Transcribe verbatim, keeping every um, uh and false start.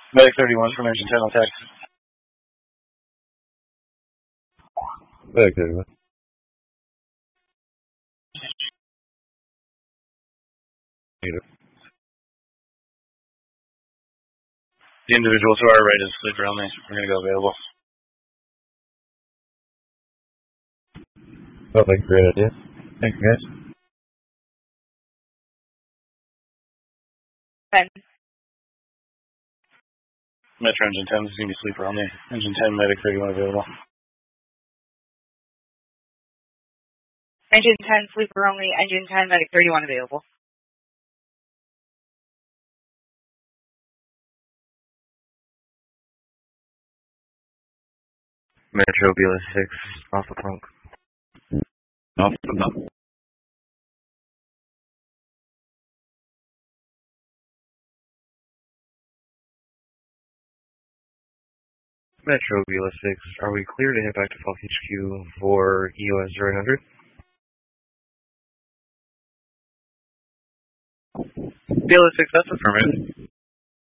Medic thirty-one from Engine ten on text. Medic thirty-one. Negative. The individual to our right is sleeper only. We're going to go available. Oh, thank you, great idea. Thank you, guys. ten. Metro Engine ten, this is going to be sleeper only. Engine ten, Medic thirty-one available. Engine ten, sleeper only. Engine ten, Medic thirty-one available. Metro B L S six, off the punk. Off the pump. Metro B L S six, are we clear to head back to Falk H Q for E O S zero eight hundred? B L S six, that's affirmative.